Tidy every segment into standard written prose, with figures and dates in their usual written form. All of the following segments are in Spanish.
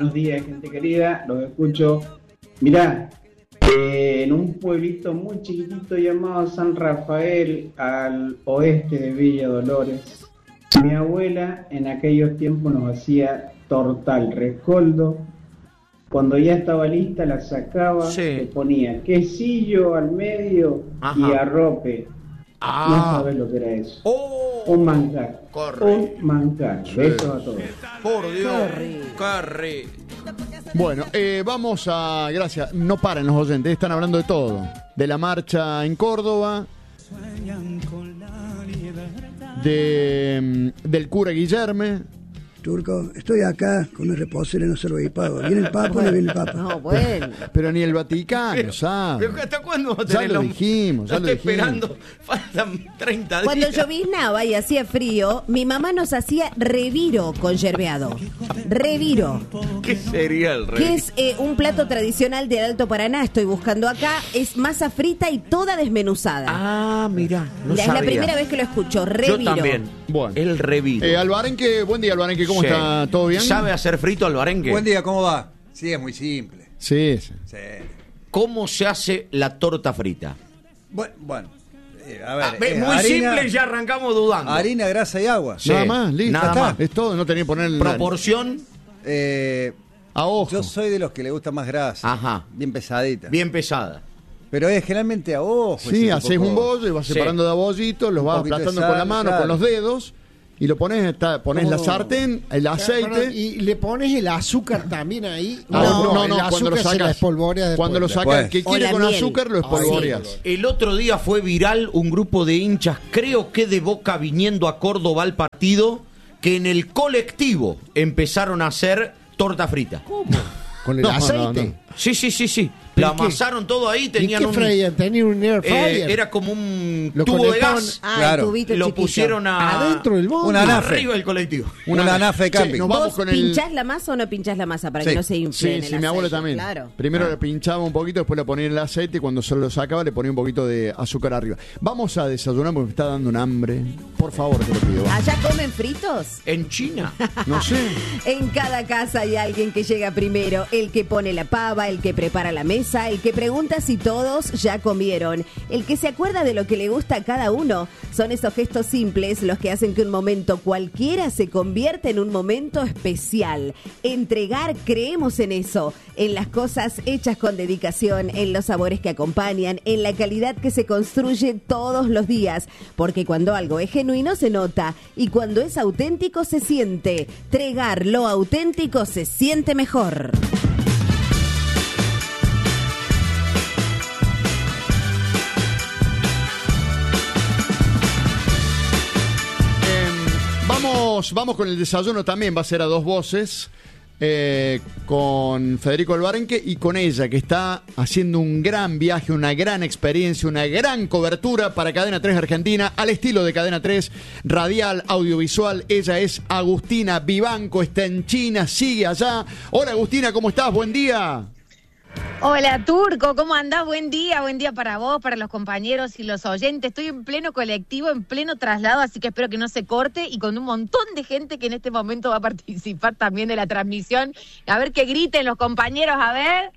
buenos días, gente querida, los escucho. Mirá, en un pueblito muy chiquitito llamado San Rafael, al oeste de Villa Dolores, mi abuela en aquellos tiempos nos hacía torta al rescoldo. Cuando ya estaba lista la sacaba, le ponía quesillo al medio y arrope. No sabes lo que era eso. Un manjar. Un manjar. Besos a todos. Por Dios. Corre. Bueno, vamos a... Gracias. No paren los oyentes. Están hablando de todo. De la marcha en Córdoba. Del cura Guillerme. Turco, estoy acá con el reposero y no se lo pago. ¿Viene el Papa o no viene el Papa? No, bueno. Pero ni el Vaticano sabe. ¿Pero hasta cuándo va a Ya tener lo dijimos, ya lo estoy dijimos. esperando. Faltan 30 días. Cuando lloviznaba y hacía frío, mi mamá nos hacía reviro con yerbeado. Reviro. ¿Qué sería el rey? Que es un plato tradicional del Alto Paraná, estoy buscando acá. Es masa frita y toda desmenuzada. Ah, mirá. No es sabía. la primera vez que lo escucho. Reviro. Yo también. Bueno. El reviro. Albarenque, buen día, Albarenque. ¿Cómo está? ¿Todo bien? ¿Sabe hacer frito Albarenque? Buen día, ¿cómo va? Sí, es muy simple. Sí. ¿Cómo se hace la torta frita? Bueno. A ver, muy harina, simple, ya arrancamos dudando. Harina, grasa y agua. Sí. Nada más, listo. Nada más. Es todo, no tenía que poner... Proporción. A ojo. Yo soy de los que le gusta más grasa. Ajá. Bien pesadita. Bien pesada. Pero es generalmente a ojo. Sí, haces un bollo y vas separando de a bollitos, los vas poquito de aplastando sal, con la mano, claro. con los dedos, y lo pones la sartén, el aceite. Y le pones el azúcar también ahí. No, el cuando azúcar lo se la sacas. espolvorea después. Cuando lo sacas, Después. el que O quiere la con miel. azúcar lo espolvoreas. El otro día fue viral un grupo de hinchas, creo que de Boca viniendo a Córdoba al partido, que en el colectivo empezaron a hacer torta frita. ¿Cómo? ¿Con el aceite? Sí. La amasaron todo ahí, tenían ¿Y qué freían? ¿Tenían un air fryer? era como un Lo tubo de conectaban- gas. Claro. El tubito Lo chiquito. pusieron Adentro del bondi. Una anafe. arriba del colectivo. Una anafe de camping. nos vamos ¿Vos con el... pinchás la masa o no pinchás la masa para Sí. que no se infle en Sí, el mi abuela aceite? también. Claro. Primero le pinchaba un poquito, después le ponía el aceite y cuando se lo sacaba le ponía un poquito de azúcar arriba. Vamos a desayunar porque me está dando un hambre. Por favor, te lo pido. va. ¿Allá comen fritos? En China. No sé. En cada casa hay alguien que llega primero, el que pone la pava, el que prepara la mesa, el que pregunta si todos ya comieron, el que se acuerda de lo que le gusta a cada uno. Son esos gestos simples los que hacen que un momento cualquiera se convierta en un momento especial. Entregar, creemos en eso, en las cosas hechas con dedicación, en los sabores que acompañan, en la calidad que se construye todos los días, porque cuando algo es genuino se nota y cuando es auténtico se siente. Tregar lo auténtico se siente mejor. Vamos con el desayuno también, va a ser a dos voces, con Federico Albarenque y con ella, que está haciendo un gran viaje, una gran experiencia, una gran cobertura para Cadena 3 Argentina, al estilo de Cadena 3, radial, audiovisual. Ella es Agustina Vivanco, está en China, sigue allá. Hola Agustina, ¿cómo estás? Buen día. Hola Turco, ¿cómo andás? Buen día para vos, para los compañeros y los oyentes. Estoy en pleno colectivo, en pleno traslado, así que espero que no se corte y con un montón de gente que en este momento va a participar también de la transmisión. A ver que griten los compañeros, a ver.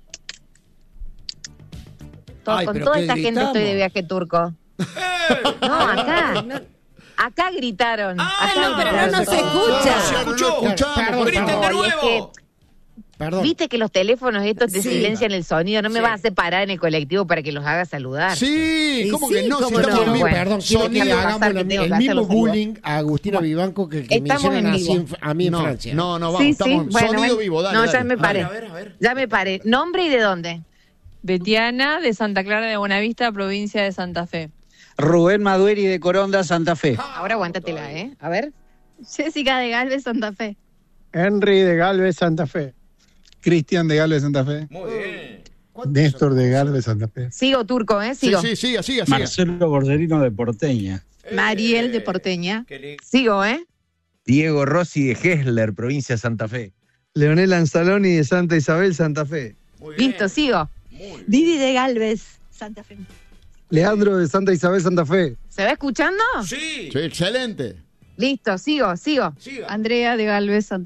Ay, con pero toda ¿qué esta gente gritamos? estoy de viaje, Turco. No, acá. Acá gritaron. Acá no, pero no nos escucha. ¿Se escuchó? Perdón, ¡Griten de perdón. nuevo! Perdón. Viste que los teléfonos estos te Sí. silencian el sonido. No me vas a separar en el colectivo para que los hagas saludar. Sí, Y ¿cómo sí, que no? cómo Si no. estamos en vivo. Bueno, Perdón, quiero que sonido le hagamos pasar que tengo el que mismo hacerlo vivo. bullying a Agustina Vivanco que me Estamos hicieron en así vivo. a mí en No, Francia. no, vamos, Sí, estamos sí, bueno, sonido bueno. vivo, dale. No, dale. ya me paré. A ver. Ya me paré. ¿Nombre y de dónde? Betiana, de Santa Clara de Buenavista, provincia de Santa Fe. Rubén Madueri de Coronda, Santa Fe. Ahora aguántatela, ¿eh? A ver. Jessica de Galvez, Santa Fe. Henry de Galvez, Santa Fe. Cristian de Galvez, Santa Fe. Muy bien. Néstor de Galvez, Santa Fe. Sigo, Turco, ¿eh? Sigo. Sí, siga. Marcelo Bordelino de Porteña. Mariel de Porteña. Sigo, ¿eh? Diego Rossi de Hessler, provincia de Santa Fe. Leonel Anzaloni de Santa Isabel, Santa Fe. Listo, sigo. Didi de Galvez, Santa Fe. Leandro de Santa Isabel, Santa Fe. ¿Se va escuchando? Sí. Sí, excelente. Listo, sigo. Andrea de Galvez, Santa Fe.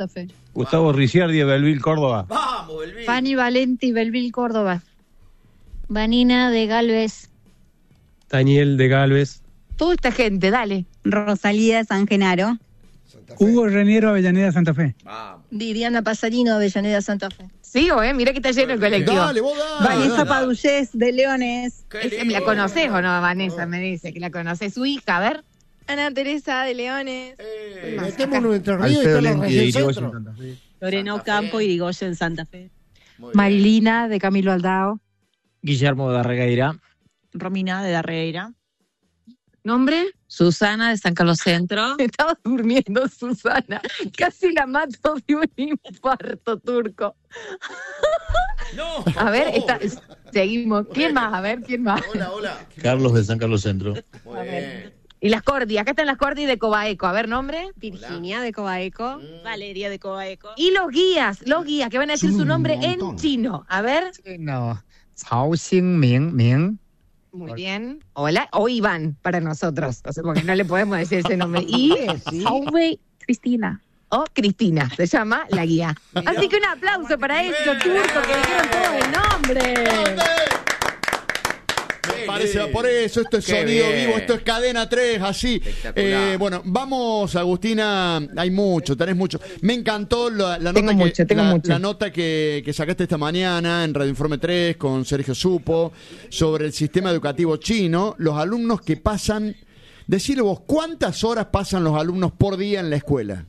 Gustavo Ricciardi de Belville, Córdoba. Vamos, Belville. Fanny Valenti, Belville, Córdoba. Vanina de Galvez. Daniel de Galvez. Toda esta gente, dale. Rosalía San Genaro. Hugo Reniero, Avellaneda, Santa Fe. Viviana Pasarino, Avellaneda, Santa Fe. Sigo, mirá que está lleno el colectivo. Dale, vos dale. Vanessa Padullés, de Leones. ¿La conocés o no, Vanessa? Me dice que la conocés. Su hija, a ver. Ana Teresa, de Leones. Metémonos entre Río y Alfredo todos los Lenti de reyes Irigoyen, centro. Santa Fe. Lorena Ocampo, Irigoyen, Santa Fe. Marilina de Camilo Aldao. Guillermo de Arregueira. Romina de Darreira. ¿Nombre? Susana de San Carlos Centro. Estaba durmiendo, Susana. Casi la mato de un infarto, Turco. No. A ver, seguimos. ¿Quién más? A ver, ¿quién más? Hola. Carlos de San Carlos Centro. Muy bien. Y las Cordi, acá están las Cordi de Cobaeco. A ver, nombre. Virginia de Cobaeco. Valeria de Cobaeco. Y los guías, que van a decir su nombre en chino. A ver. No. Cao Xingming. Muy bien. Hola. O Iván para nosotros. O sea, porque no le podemos decir ese nombre. Y Cristina. o Cristina, se llama la guía. Así que un aplauso para ellos, Turco, que dijeron todo el nombre. Me parece, por eso, esto es Qué sonido bien. vivo, esto es Cadena 3, así. Bueno, vamos, Agustina, hay mucho, tenés mucho. Me encantó la nota que sacaste esta mañana en Radio Informe 3 con Sergio Supo sobre el sistema educativo chino, los alumnos que pasan, decile vos, ¿cuántas horas pasan los alumnos por día en la escuela?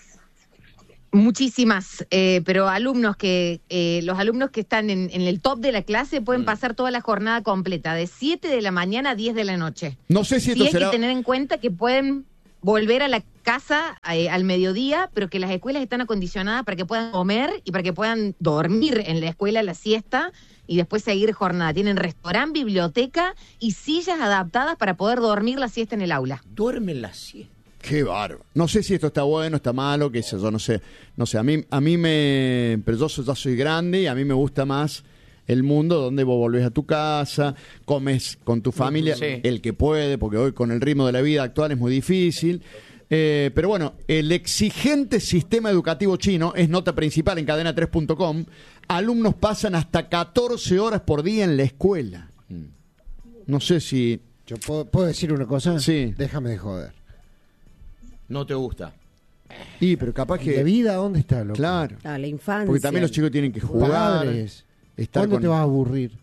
Muchísimas, pero los alumnos que están en el top de la clase pueden pasar toda la jornada completa, de 7 de la mañana a 10 de la noche. No sé si esto hay será... que tener en cuenta que pueden volver a la casa al mediodía, pero que las escuelas están acondicionadas para que puedan comer y para que puedan dormir en la escuela la siesta y después seguir jornada. Tienen restaurante, biblioteca y sillas adaptadas para poder dormir la siesta en el aula. Duermen la siesta. Qué bárbaro. No sé si esto está bueno, está malo, qué sé yo, no sé. A mí me... Pero yo ya soy grande y a mí me gusta más el mundo donde vos volvés a tu casa, comes con tu familia, el que puede, porque hoy con el ritmo de la vida actual es muy difícil. Pero bueno, el exigente sistema educativo chino es nota principal en cadena3.com. Alumnos pasan hasta 14 horas por día en la escuela. No sé si... ¿Yo puedo decir una cosa? Sí. Déjame de joder. No te gusta. Sí, pero capaz que... ¿De vida dónde está, loco? Claro. A la infancia. Porque también los chicos tienen que jugar. Padres. ¿Cuándo te vas a aburrir?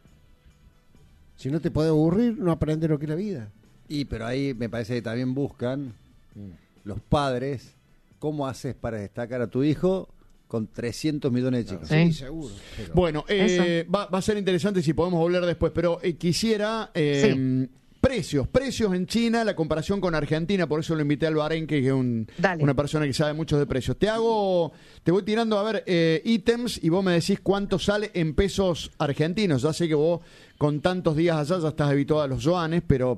Si no te puede aburrir, no aprendes lo que es la vida. Pero ahí me parece que también buscan los padres cómo haces para destacar a tu hijo con 300 millones de chicos. Sí, seguro. Pero... Bueno, va a ser interesante si podemos volver después, pero quisiera... Precios en China, la comparación con Argentina, por eso lo invité al Bahrein, que es una persona que sabe mucho de precios. Te voy tirando, a ver, ítems y vos me decís cuánto sale en pesos argentinos. Ya sé que vos con tantos días allá ya estás habituado a los yuanes, pero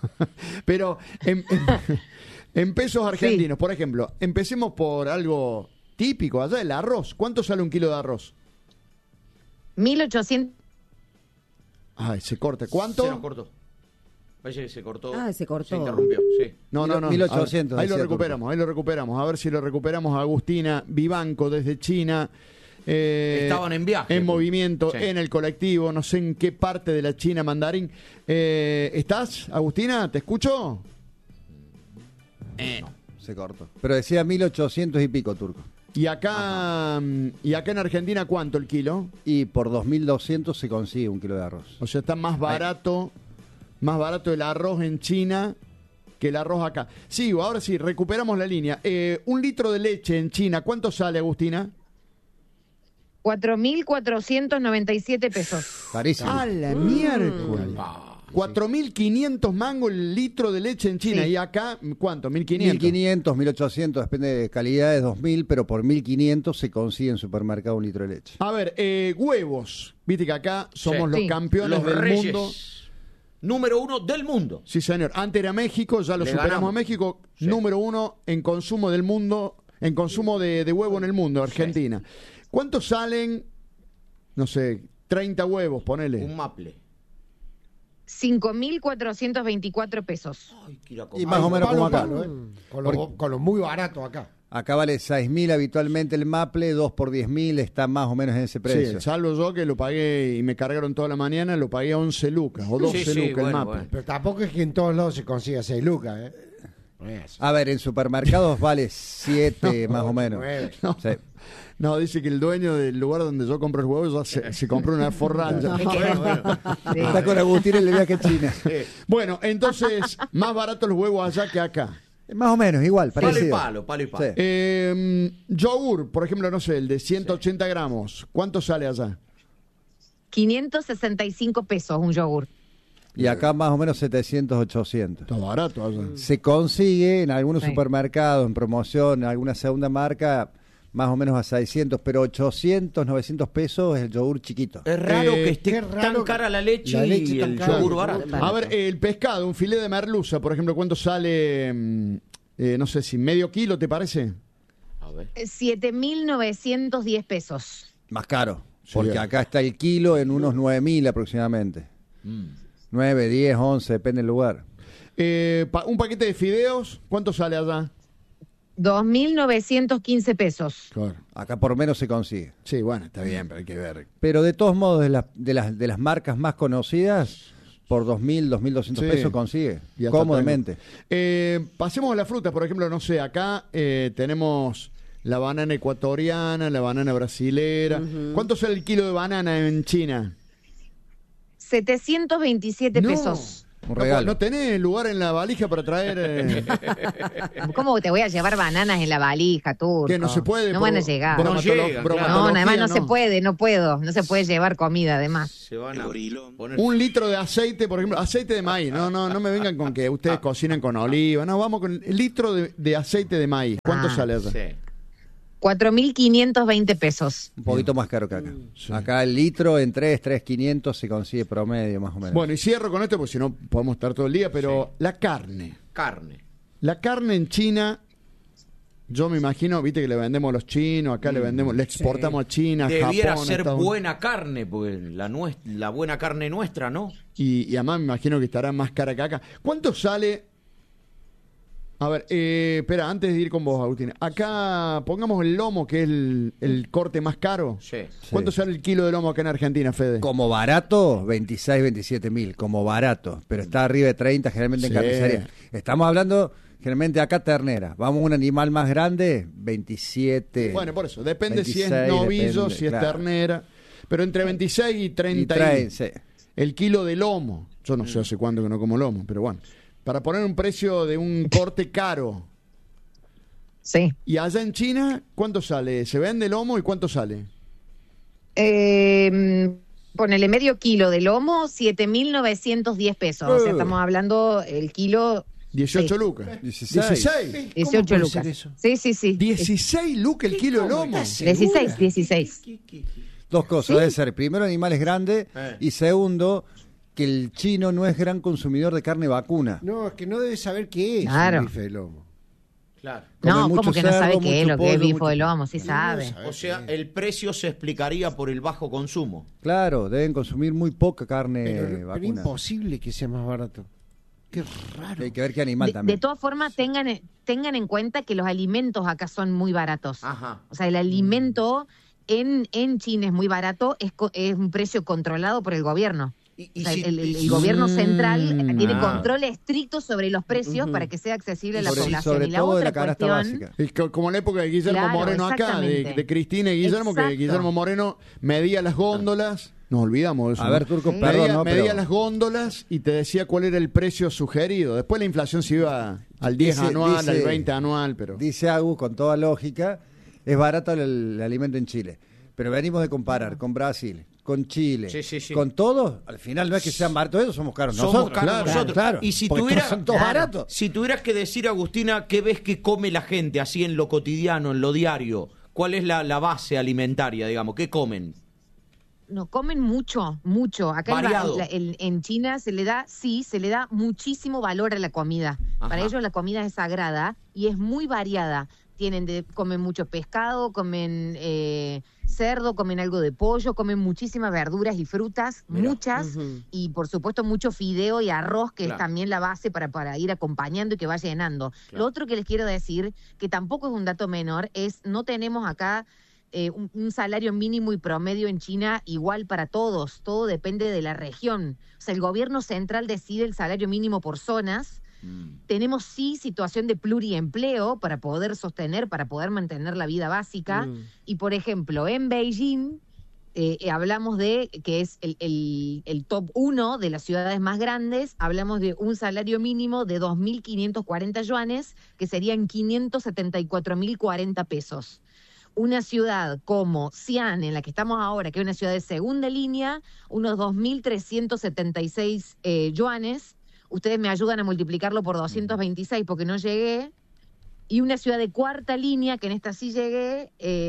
en pesos argentinos, por ejemplo, empecemos por algo típico allá, el arroz. ¿Cuánto sale un kilo de arroz? 1.800. Ay, se corta. ¿Cuánto? Se nos cortó. Parece que se cortó. Se cortó. Se interrumpió, sí. No. 1800. Ahí lo recuperamos. A ver si lo recuperamos. Agustina Vivanco desde China. Estaban en viaje. En movimiento, sí. En el colectivo. No sé en qué parte de la China mandarín. ¿Estás, Agustina? ¿Te escucho? Se cortó. Pero decía 1800 y pico, Turco. ¿Y acá en Argentina cuánto el kilo? Y por 2200 se consigue un kilo de arroz. O sea, está más barato el arroz en China que el arroz acá. Sí, ahora sí, recuperamos la línea. Un litro de leche en China, ¿cuánto sale, Agustina? 4.497 pesos. Carísimo. ¡A la miércoles! 4.500 mangos el litro de leche en China. Sí. ¿Y acá cuánto? 1.500, 1.800, depende de calidades, 2.000, pero por 1.500 se consigue en supermercado un litro de leche. A ver, huevos. Viste que acá somos los campeones los del reyes. mundo. Número 1 del mundo. Sí, señor. Antes era México, ya lo superamos ganamos. a México. Sí. Número 1 en consumo del mundo, en consumo de huevo en el mundo, Argentina. Sí. ¿Cuántos salen? No sé, 30 huevos, ponele. Un maple. 5.424 pesos. Ay, y más o menos como acá. Con lo muy barato acá. Acá vale 6.000 habitualmente el Maple, 2 por 10.000, está más o menos en ese precio. Sí, salvo yo que lo pagué y me cargaron toda la mañana, lo pagué a 11 lucas o 12 lucas el Maple. Bueno. Pero tampoco es que en todos lados se consiga 6 lucas, ¿eh? A ver, en supermercados vale 7 más o menos. No. Sí. No, dice que el dueño del lugar donde yo compro el huevo ya se compró una Ford Ranger. Está con Agustín en el viaje a China. Bueno, entonces, más baratos los huevos allá que acá. Más o menos, igual, parecido. Palo y palo. Sí. Yogur, por ejemplo, no sé, el de 180 gramos. ¿Cuánto sale allá? 565 pesos un yogur. Y acá más o menos 700, 800. Está barato allá. Se consigue en algunos supermercados, en promoción, en alguna segunda marca, más o menos a 600, pero 800, 900 pesos es el yogur chiquito. Es raro que esté tan cara la leche y el yogur barato. A ver, el pescado, un filete de merluza, por ejemplo, ¿cuánto sale? No sé si medio kilo, ¿te parece? A ver. 7.910 pesos. Más caro, porque acá está el kilo en unos 9.000 aproximadamente. 9, 10, 11, depende del lugar. Un paquete de fideos, ¿cuánto sale allá? 2.915 pesos. Claro. Acá por menos se consigue. Sí, bueno, está bien, pero hay que ver. Pero de todos modos, de las marcas más conocidas, por 2.000, 2.200 pesos consigue, cómodamente. Pasemos a la fruta, por ejemplo, no sé, acá tenemos la banana ecuatoriana, la banana brasilera. ¿Cuánto sale el kilo de banana en China? 727 pesos. Un regalo. ¿No tenés lugar en la valija para traer? ¿Cómo te voy a llevar bananas en la valija, Turco? Que no se puede. No van a llegar. No, además no se puede, no se puede llevar comida, además. Se van a poner... Un litro de aceite, por ejemplo, aceite de maíz. No me vengan con que ustedes cocinan con oliva. No, vamos con el litro de aceite de maíz. ¿Cuánto sale allá? Sí. 4.520 pesos. Un poquito más caro que acá. Sí. Acá el litro en 3.500 se consigue promedio, más o menos. Bueno, y cierro con esto, porque si no podemos estar todo el día, pero la carne. La carne en China, yo me imagino, viste que le vendemos a los chinos, acá le exportamos a China, Debiera Japón, ser buena carne, pues la buena carne nuestra, ¿no? Y además me imagino que estará más cara que acá. ¿Cuánto sale? A ver, espera, antes de ir con vos, Agustín. Acá pongamos el lomo, que es el corte más caro. Sí. ¿Cuánto sale el kilo de lomo acá en Argentina, Fede? Como barato, 26, 27 mil, como barato. Pero está arriba de 30, generalmente en carnicería. Estamos hablando, generalmente acá ternera. Vamos a un animal más grande, 27. Bueno, por eso, depende 26, si es novillo, depende, si es ternera. Pero entre 26 y 30 sí. El kilo de lomo. Yo no sé hace cuánto que no como lomo, pero bueno. Para poner un precio de un corte caro. Sí. ¿Y allá en China cuánto sale? ¿Se vende lomo y cuánto sale? Ponele medio kilo de lomo, 7.910 pesos. O sea, estamos hablando el kilo... 18 lucas. 16. 18 lucas. Eso? Sí. 16 lucas el kilo de lomo. 16. Dos cosas, debe ser. Primero, animales grandes. Y segundo, que el chino no es gran consumidor de carne vacuna. No, es que no debe saber qué es un bife de lomo. Claro. No, ¿cómo que no sabe qué es lo que es bife de lomo? Sí sabe. O sea, el precio se explicaría por el bajo consumo. Claro, deben consumir muy poca carne vacuna. Pero imposible que sea más barato. Qué raro. Hay que ver qué animal también. De todas formas, tengan en cuenta que los alimentos acá son muy baratos. Ajá. O sea, el alimento en China es muy barato, es un precio controlado por el gobierno. O sea, el gobierno central tiene control estricto sobre los precios para que sea accesible a la población. Sobre y la todo otra de la canasta básica. Como en la época de Guillermo Moreno acá, de Cristina y Guillermo, que Guillermo Moreno medía las góndolas. Nos olvidamos de eso. A ver, Turco, perdón. Medía las góndolas y te decía cuál era el precio sugerido. Después la inflación se iba al 10 anual, al 20 anual. Pero dice Agus, con toda lógica, es barato el alimento en Chile. Pero venimos de comparar con Brasil, con Chile, con todos. Al final no es que sean baratos ellos, somos caros nosotros. Claro. Y si tuvieras que decir, Agustina, ¿qué ves que come la gente así en lo cotidiano, en lo diario? ¿Cuál es la base alimentaria, digamos? ¿Qué comen? No, comen mucho. Acá en China se le da muchísimo valor a la comida. Ajá. Para ellos la comida es sagrada y es muy variada. Comen mucho pescado, comen cerdo, comen algo de pollo, comen muchísimas verduras y frutas, muchas, y por supuesto mucho fideo y arroz, que es también la base para ir acompañando y que vaya llenando. Lo otro que les quiero decir, que tampoco es un dato menor, es no tenemos acá un salario mínimo y promedio en China igual para todos, todo depende de la región. O sea, el gobierno central decide el salario mínimo por zonas. Tenemos sí situación de pluriempleo para poder sostener, para poder mantener la vida básica. Y por ejemplo, en Beijing hablamos de, que es el top 1 de las ciudades más grandes, hablamos de un salario mínimo de 2.540 yuanes, que serían 574.040 pesos. Una ciudad como Xi'an, en la que estamos ahora, que es una ciudad de segunda línea, unos 2.376 yuanes. Ustedes me ayudan a multiplicarlo por 226 porque no llegué. Y una ciudad de cuarta línea, que en esta sí llegué,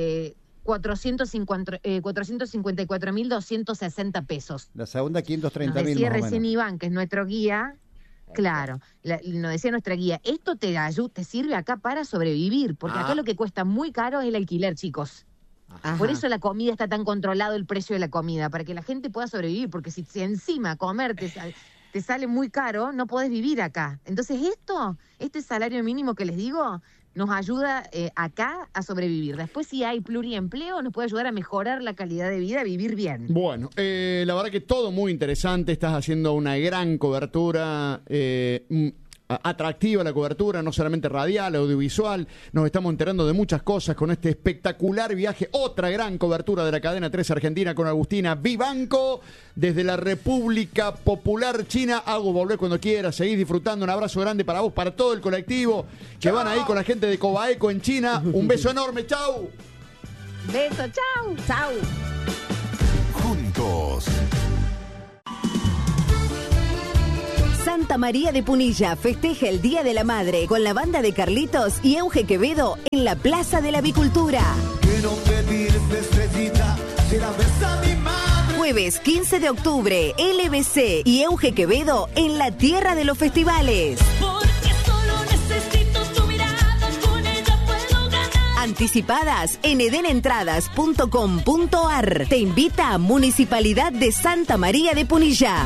454.260 pesos. La segunda, 530.000 Nos decía más o recién menos. Iván, que es nuestro guía. Claro, nos decía nuestra guía, esto te sirve acá para sobrevivir, porque acá lo que cuesta muy caro es el alquiler, chicos. Ajá. Por eso la comida está tan controlado, el precio de la comida, para que la gente pueda sobrevivir, porque si encima comer te sale muy caro, no podés vivir acá. Entonces este salario mínimo que les digo, nos ayuda acá a sobrevivir. Después, si hay pluriempleo, nos puede ayudar a mejorar la calidad de vida, a vivir bien. Bueno, la verdad que todo muy interesante. Estás haciendo una gran cobertura, atractiva la cobertura, no solamente radial, audiovisual. Nos estamos enterando de muchas cosas con este espectacular viaje. Otra gran cobertura de la cadena 3 Argentina con Agustina Vivanco desde la República Popular China. Hago, volver cuando quieras, seguís disfrutando. Un abrazo grande para vos, para todo el colectivo que van ahí con la gente de Cobaeco en China. Un beso enorme, chau. Beso, chau. Chau. Juntos. Santa María de Punilla festeja el Día de la Madre con la banda de Carlitos y Euge Quevedo en la Plaza de la Avicultura. Quiero pedirte, estrellita, si la ves a mi madre. Jueves 15 de octubre, LBC y Euge Quevedo en la tierra de los festivales. Porque solo necesito tu mirada, con ella puedo ganar. Anticipadas en edenentradas.com.ar. Te invita a Municipalidad de Santa María de Punilla.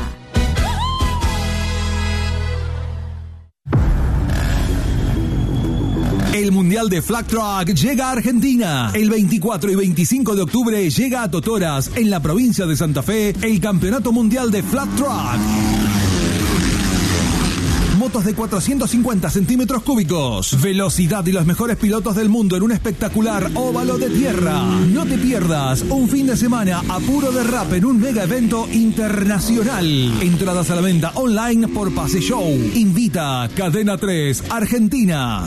El Mundial de Flag Track llega a Argentina. El 24 y 25 de octubre llega a Totoras, en la provincia de Santa Fe, el Campeonato Mundial de Flag Track. Motos de 450 centímetros cúbicos, velocidad y los mejores pilotos del mundo en un espectacular óvalo de tierra. No te pierdas un fin de semana a puro derrape en un mega evento internacional. Entradas a la venta online por Pase Show. Invita Cadena 3 Argentina.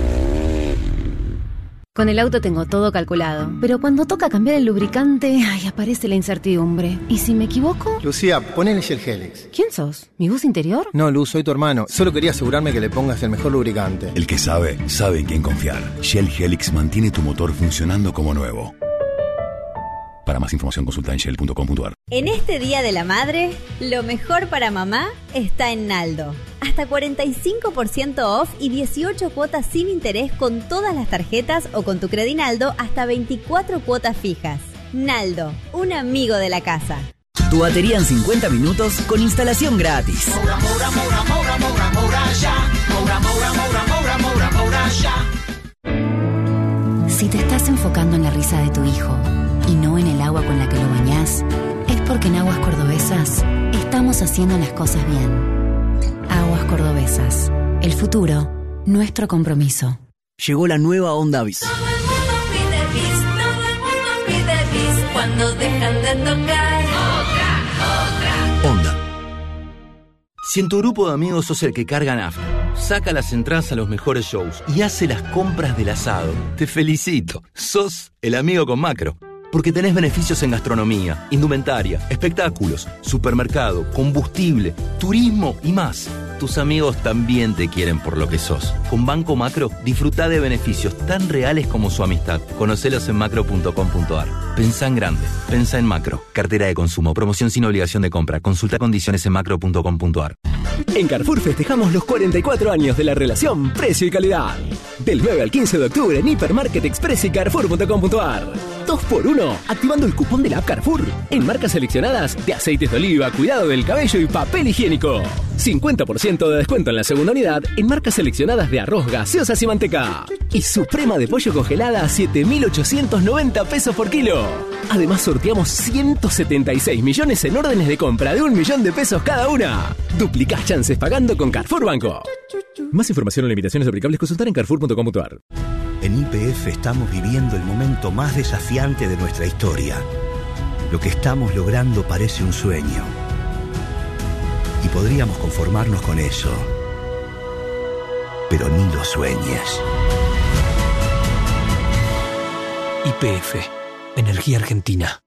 Con el auto tengo todo calculado, pero cuando toca cambiar el lubricante, aparece la incertidumbre. ¿Y si me equivoco? Lucía, ponele Shell Helix. ¿Quién sos? ¿Mi voz interior? No, Luz, soy tu hermano. Solo quería asegurarme que le pongas el mejor lubricante. El que sabe, sabe en quién confiar. Shell Helix mantiene tu motor funcionando como nuevo. Para más información consulta en shell.com.ar. En este Día de la Madre, lo mejor para mamá está en Naldo. Hasta 45% off y 18 cuotas sin interés con todas las tarjetas o con tu Credinaldo hasta 24 cuotas fijas. Naldo, un amigo de la casa. Tu batería en 50 minutos con instalación gratis. Si te estás enfocando en la risa de tu hijo y no en el agua con la que lo bañás, es porque en Aguas Cordobesas estamos haciendo las cosas bien. Aguas Cordobesas. El futuro, nuestro compromiso. Llegó la nueva Honda Bis. Todo el mundo pide bis, todo el mundo pide bis, cuando dejan de tocar. Otra. Honda. Si en tu grupo de amigos sos el que carga nafta, saca las entradas a los mejores shows y hace las compras del asado, te felicito. Sos el amigo con Macro. Porque tenés beneficios en gastronomía, indumentaria, espectáculos, supermercado, combustible, turismo y más. Tus amigos también te quieren por lo que sos. Con Banco Macro, disfrutá de beneficios tan reales como su amistad. Conocelos en macro.com.ar. Pensá en grande. Pensá en Macro. Cartera de consumo. Promoción sin obligación de compra. Consulta condiciones en macro.com.ar. En Carrefour festejamos los 44 años de la relación precio y calidad. Del 9 al 15 de octubre en Hipermarket Express y Carrefour.com.ar. 2x1 activando el cupón de la app Carrefour en marcas seleccionadas de aceites de oliva, cuidado del cabello y papel higiénico. 50% de descuento en la segunda unidad en marcas seleccionadas de arroz, gaseosas y manteca. Y suprema de pollo congelada a 7.890 pesos por kilo. Además sorteamos 176 millones en órdenes de compra de 1 millón de pesos cada una. Duplicás chances pagando con Carrefour Banco. Más información o limitaciones aplicables consultar en Carrefour.com.ar. En YPF estamos viviendo el momento más desafiante de nuestra historia. Lo que estamos logrando parece un sueño. Y podríamos conformarnos con eso. Pero ni lo sueñes. YPF, Energía Argentina.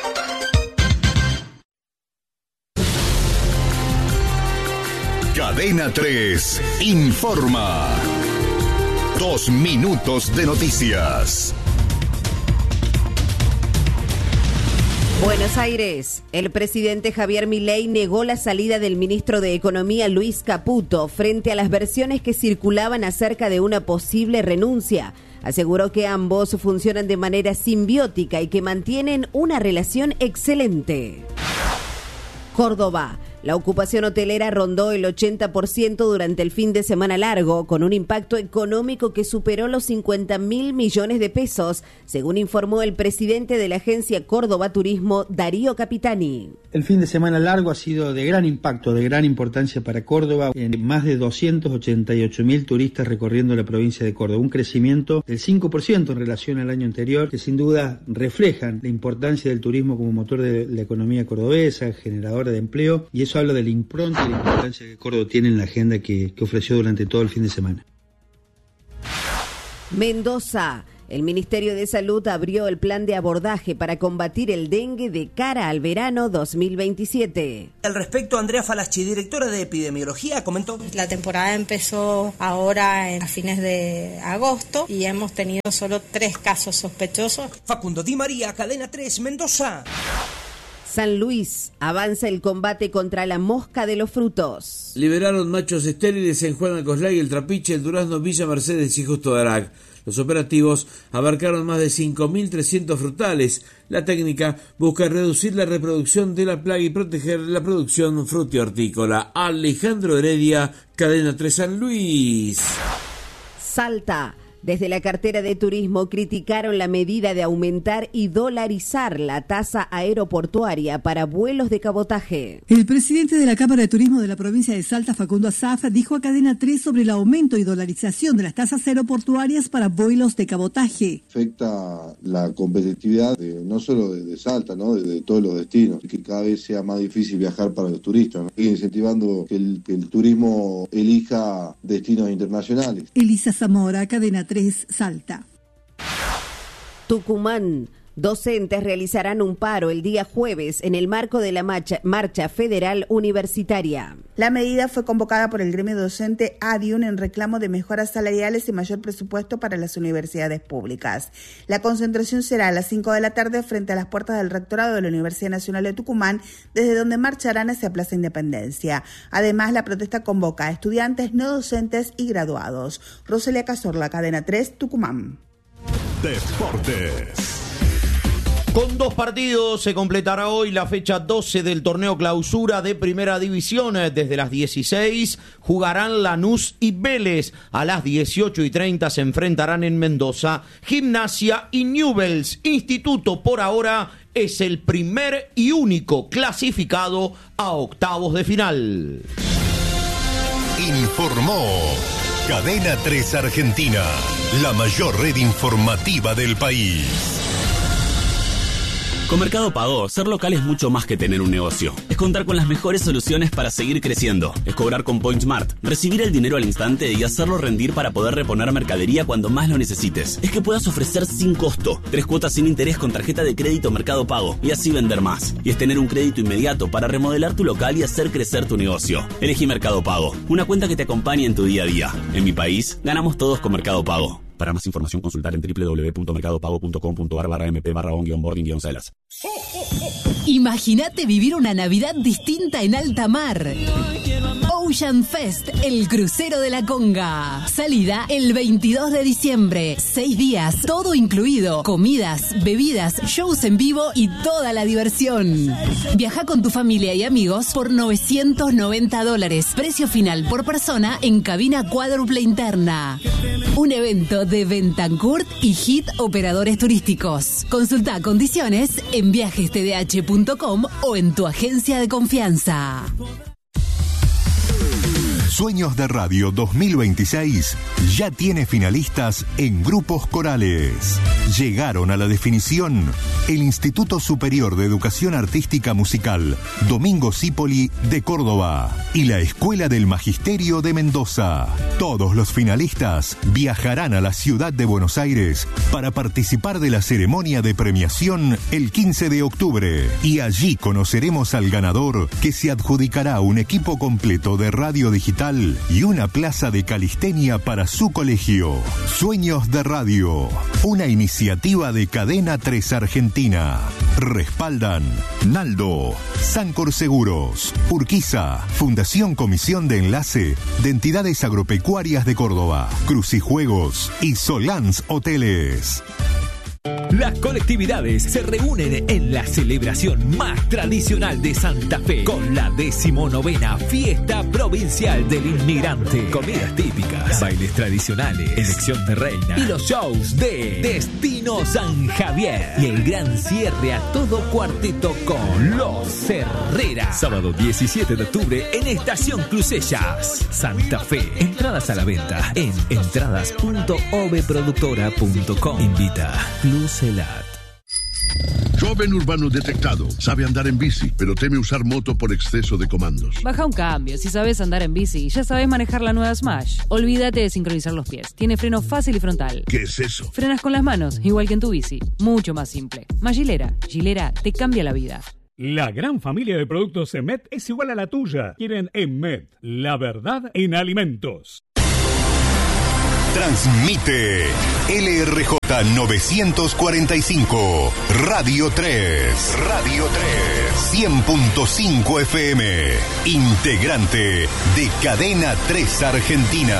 Cadena 3 informa. 2 minutos de noticias. Buenos Aires. El presidente Javier Milei negó la salida del ministro de Economía Luis Caputo frente a las versiones que circulaban acerca de una posible renuncia. Aseguró que ambos funcionan de manera simbiótica y que mantienen una relación excelente. Córdoba. La ocupación hotelera rondó el 80% durante el fin de semana largo, con un impacto económico que superó los 50.000 millones de pesos, según informó el presidente de la agencia Córdoba Turismo, Darío Capitani. El fin de semana largo ha sido de gran impacto, de gran importancia para Córdoba, en más de 288.000 turistas recorriendo la provincia de Córdoba, un crecimiento del 5% en relación al año anterior, que sin duda reflejan la importancia del turismo como motor de la economía cordobesa, generadora de empleo, y eso habla de la impronta y la importancia que Córdoba tiene en la agenda que ofreció durante todo el fin de semana. Mendoza. El Ministerio de Salud abrió el plan de abordaje para combatir el dengue de cara al verano 2027. Al respecto, Andrea Falaschi, directora de epidemiología, comentó: la temporada empezó ahora a fines de agosto y hemos tenido solo 3 casos sospechosos. Facundo Di María, Cadena 3, Mendoza. San Luis. Avanza el combate contra la mosca de los frutos. Liberaron machos estériles en Juan Acoslay, El Trapiche, El Durazno, Villa Mercedes y Justo de Arac. Los operativos abarcaron más de 5.300 frutales. La técnica busca reducir la reproducción de la plaga y proteger la producción frutihortícola. Alejandro Heredia, Cadena 3 San Luis. Salta. Desde la cartera de turismo criticaron la medida de aumentar y dolarizar la tasa aeroportuaria para vuelos de cabotaje. El presidente de la Cámara de Turismo de la provincia de Salta, Facundo Azaf, dijo a Cadena 3 sobre el aumento y dolarización de las tasas aeroportuarias para vuelos de cabotaje. Afecta la competitividad no solo de Salta, ¿no? de todos los destinos, y que cada vez sea más difícil viajar para los turistas, ¿no? Y incentivando que el turismo elija destinos internacionales. Elisa Zamora, Cadena 3, Salta. Tucumán. Docentes realizarán un paro el día jueves en el marco de la marcha federal universitaria. La medida fue convocada por el gremio docente ADIUN en reclamo de mejoras salariales y mayor presupuesto para las universidades públicas. La concentración será a las 5 de la tarde frente a las puertas del rectorado de la Universidad Nacional de Tucumán, desde donde marcharán hacia Plaza Independencia. Además, la protesta convoca a estudiantes, no docentes y graduados. Roselia Cazorla, Cadena 3, Tucumán. Deportes. Con 2 partidos se completará hoy la fecha 12 del torneo clausura de Primera División. Desde las 16 jugarán Lanús y Vélez. A las 18:30 se enfrentarán en Mendoza Gimnasia y Newell's. Instituto por ahora es el primer y único clasificado a octavos de final. Informó Cadena 3 Argentina, la mayor red informativa del país. Con Mercado Pago, ser local es mucho más que tener un negocio. Es contar con las mejores soluciones para seguir creciendo. Es cobrar con PointSmart, recibir el dinero al instante y hacerlo rendir para poder reponer mercadería cuando más lo necesites. Es que puedas ofrecer sin costo 3 cuotas sin interés con tarjeta de crédito Mercado Pago y así vender más. Y es tener un crédito inmediato para remodelar tu local y hacer crecer tu negocio. Elegí Mercado Pago, una cuenta que te acompañe en tu día a día. En mi país, ganamos todos con Mercado Pago. Para más información, consultar en www.mercadopago.com.ar/on-boarding-celas. Imagínate vivir una Navidad distinta en alta mar. Ocean Fest, el crucero de la Conga. Salida el 22 de diciembre. 6 días, todo incluido. Comidas, bebidas, shows en vivo y toda la diversión. Viaja con tu familia y amigos por $990. Precio final por persona en cabina cuádruple interna. Un evento de Bentancourt y Hit Operadores Turísticos. Consulta condiciones en viajestdh.com o en tu agencia de confianza. Sueños de Radio 2026 ya tiene finalistas en grupos corales. Llegaron a la definición el Instituto Superior de Educación Artística Musical Domingo Cipoli de Córdoba y la Escuela del Magisterio de Mendoza. Todos los finalistas viajarán a la ciudad de Buenos Aires para participar de la ceremonia de premiación el 15 de octubre. Y allí conoceremos al ganador, que se adjudicará un equipo completo de radio digital y una plaza de calistenia para su colegio. Sueños de Radio, una iniciativa de Cadena 3 Argentina. Respaldan Naldo, Sancor Seguros, Urquiza, Fundación Comisión de Enlace de Entidades Agropecuarias de Córdoba, Crucijuegos y Solans Hoteles. Las colectividades se reúnen en la celebración más tradicional de Santa Fe con la 19ª Fiesta Provincial del Inmigrante. Comidas típicas, bailes tradicionales, elección de reina y los shows de Destino San Javier. Y el gran cierre a todo cuarteto con Los Herrera. Sábado 17 de octubre en Estación Crucellas, Santa Fe. Entradas a la venta en entradas.oveproductora.com. Invita Clucelat. Joven urbano detectado. Sabe andar en bici, pero teme usar moto por exceso de comandos. Baja un cambio. Si sabes andar en bici, ya sabes manejar la nueva Smash. Olvídate de sincronizar los pies. Tiene freno fácil y frontal. ¿Qué es eso? Frenas con las manos, igual que en tu bici. Mucho más simple. Más Gilera. Gilera te cambia la vida. La gran familia de productos EMET es igual a la tuya. Quieren EMET, la verdad en alimentos. Transmite LRJ 945, Radio 3, Radio 3, 100.5 FM, integrante de Cadena 3 Argentina.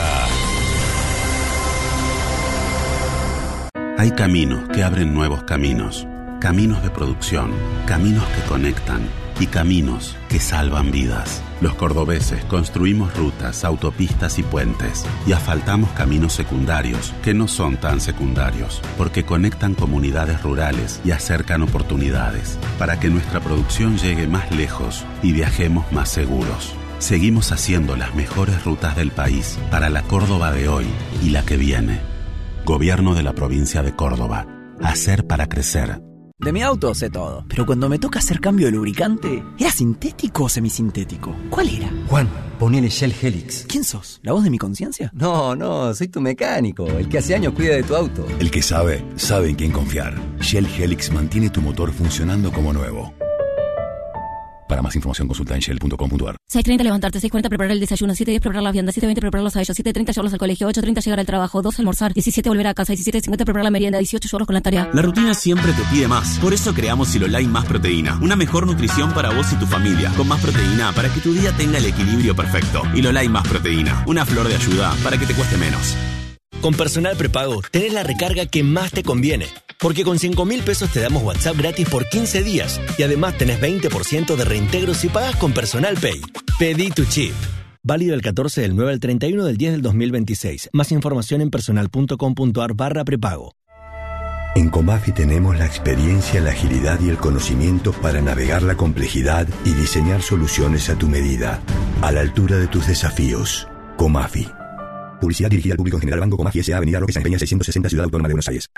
Hay caminos que abren nuevos caminos, caminos de producción, caminos que conectan y caminos que salvan vidas. Los cordobeses construimos rutas, autopistas y puentes y asfaltamos caminos secundarios que no son tan secundarios porque conectan comunidades rurales y acercan oportunidades para que nuestra producción llegue más lejos y viajemos más seguros. Seguimos haciendo las mejores rutas del país para la Córdoba de hoy y la que viene. Gobierno de la provincia de Córdoba. Hacer para crecer. De mi auto sé todo, pero cuando me toca hacer cambio de lubricante, ¿era sintético o semisintético? ¿Cuál era? Juan, ponele Shell Helix. ¿Quién sos? ¿La voz de mi conciencia? No, soy tu mecánico, el que hace años cuida de tu auto. El que sabe en quién confiar. Shell Helix mantiene tu motor funcionando como nuevo. Para más información consulta en shell.com.ar. 6:30 levantarte, 6:40 preparar el desayuno, 7:10 preparar la vianda, 7:20 prepararlos a ellos, 7:30 llevarlos al colegio, 8:30 llegar al trabajo, 2 almorzar, 17 volver a casa, 17:50 preparar la merienda, 18 llevarlos con la tarea. La rutina siempre te pide más. Por eso creamos Silolai Más Proteína. Una mejor nutrición para vos y tu familia. Con más proteína para que tu día tenga el equilibrio perfecto. Silolai Más Proteína. Una flor de ayuda para que te cueste menos. Con Personal Prepago tenés la recarga que más te conviene. Porque con 5.000 pesos te damos WhatsApp gratis por 15 días. Y además tenés 20% de reintegro si pagás con Personal Pay. Pedí tu chip. Válido el 14 del 9 al 31 del 10 del 2026. Más información en personal.com.ar/prepago. En Comafi tenemos la experiencia, la agilidad y el conocimiento para navegar la complejidad y diseñar soluciones a tu medida, a la altura de tus desafíos. Comafi. Publicidad dirigida al público en general. Banco Comafi S.A. Avenida Roque San Peña 660, Ciudad Autónoma de Buenos Aires.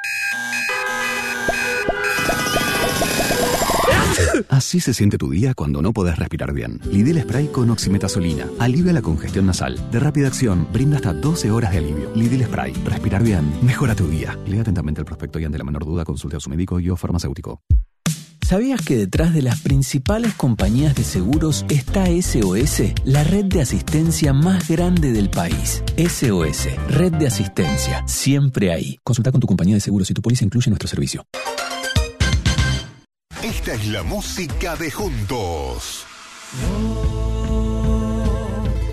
Así se siente tu día cuando no podés respirar bien. Lidl Spray con oximetazolina. Alivia la congestión nasal. De rápida acción, brinda hasta 12 horas de alivio. Lidl Spray. Respirar bien. Mejora tu día. Lea atentamente el prospecto y ante la menor duda consulte a su médico y o farmacéutico. ¿Sabías que detrás de las principales compañías de seguros está SOS? La red de asistencia más grande del país. SOS. Red de asistencia. Siempre ahí. Consulta con tu compañía de seguros si tu póliza incluye nuestro servicio. Esta es la música de Juntos.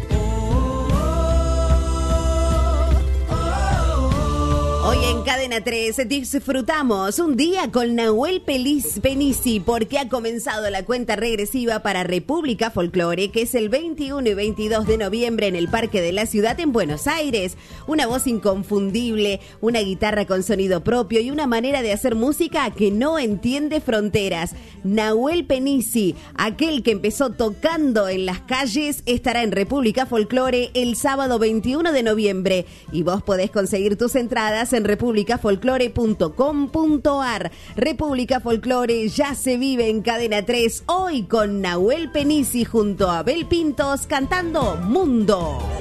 En Cadena 3 disfrutamos un día con Nahuel Penisi porque ha comenzado la cuenta regresiva para República Folklore, que es el 21 y 22 de noviembre en el Parque de la Ciudad en Buenos Aires. Una voz inconfundible, una guitarra con sonido propio y una manera de hacer música que no entiende fronteras. Nahuel Penisi, aquel que empezó tocando en las calles, estará en República Folklore el sábado 21 de noviembre y vos podés conseguir tus entradas en republicafolklore.com.ar. República Folklore ya se vive en Cadena 3 hoy con Nahuel Penisi junto a Abel Pintos cantando Mundo.